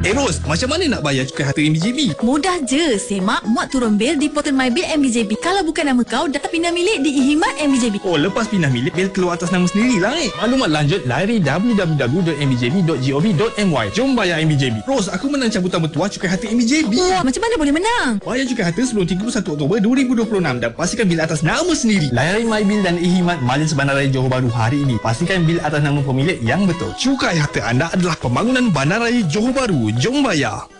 Ros, macam mana nak bayar cukai harta MBJB? Mudah je, semak, muat turun bil di portal MyBil MBJB. Kalau bukan nama kau, dah pindah milik di ikhidmat MBJB. Oh, lepas pindah milik, bil keluar atas nama sendirilah Maklumat lanjut, layari www.mbjb.gov.my. Jom bayar MBJB. Ros, aku menang cabutan bertuah cukai harta MBJB. Wah, macam mana boleh menang? Bayar cukai harta sebelum 31 Oktober 2026 dan pastikan bil atas nama sendiri. Layari MyBil dan ikhidmat Majlis Bandaraya Johor Bahru hari ini. Pastikan bil atas nama pemilik yang betul. Cukai harta anda adalah pembangunan Bandaraya Johor Bahru. Jom bayar.